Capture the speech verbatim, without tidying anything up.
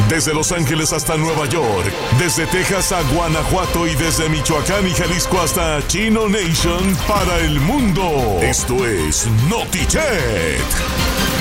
Desde Los Ángeles hasta Nueva York, desde Texas a Guanajuato y desde Michoacán y Jalisco hasta Chino Nation para el mundo. Esto es NotiChet.